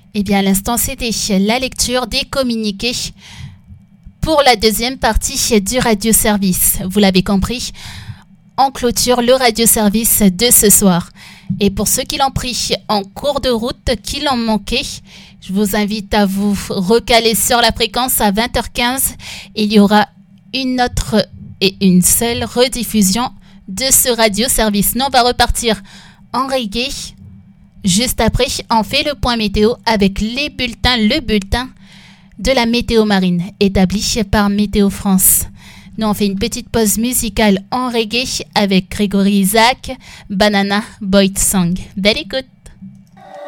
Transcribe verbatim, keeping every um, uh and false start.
Eh bien, à l'instant, c'était la lecture des communiqués pour la deuxième partie du radioservice. Vous l'avez compris, on clôture le radioservice de ce soir. Et pour ceux qui l'ont pris en cours de route, qui l'ont manqué, je vous invite à vous recaler sur la fréquence à vingt heures quinze. Il y aura une autre et une seule rediffusion de ce radioservice. Nous, on va repartir en reggae. Juste après, on fait le point météo avec les bulletins, le bulletin de la météo marine établi par Météo France. Nous, on fait une petite pause musicale en reggae avec Grégory Isaac, Banana Boy Song. Belle écoute!